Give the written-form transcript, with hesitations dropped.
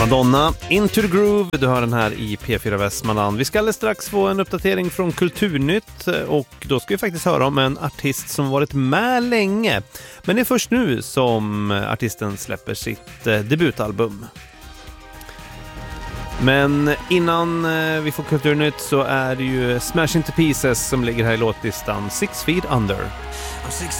Madonna, Into the Groove, du hör den här i P4 Västmanland. Vi ska alldeles strax få en uppdatering från Kulturnytt och då ska vi faktiskt höra om en artist som varit med länge. Men det är först nu som artisten släpper sitt debutalbum. Men innan vi får Kulturnytt så är det ju Smash Into Pieces som ligger här i låtlistan, 6 Feet Under.